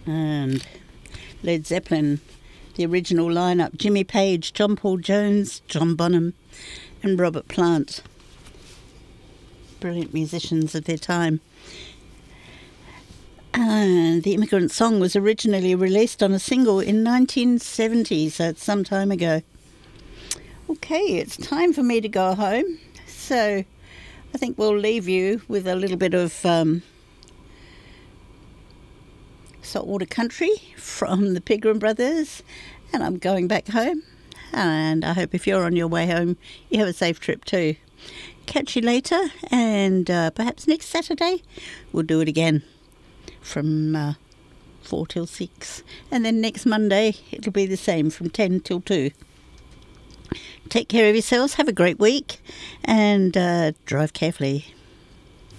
and Led Zeppelin, the original lineup: Jimmy Page, John Paul Jones, John Bonham and Robert Plant. Brilliant musicians of their time. And The Immigrant Song was originally released on a single in 1970, so it's some time ago. Okay, it's time for me to go home, so I think we'll leave you with a little bit of Saltwater Country from the Pilgrim Brothers, and I'm going back home, and I hope if you're on your way home you have a safe trip too. Catch you later, and perhaps next Saturday we'll do it again from 4 till 6, and then next Monday it'll be the same from 10 till 2. Take care of yourselves, have a great week, and drive carefully.